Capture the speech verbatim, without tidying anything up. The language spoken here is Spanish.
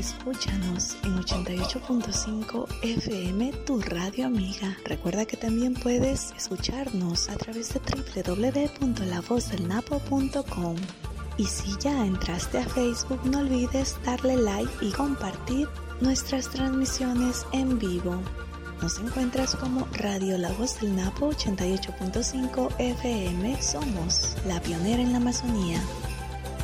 Escúchanos en ochenta y ocho punto cinco F M, tu radio amiga. Recuerda que también puedes escucharnos a través de doble u doble u doble u punto la voz del napo punto com. Y si ya entraste a Facebook, no olvides darle like y compartir nuestras transmisiones en vivo. Nos encuentras como Radio La Voz del Napo ochenta y ocho punto cinco F M. Somos la pionera en la Amazonía.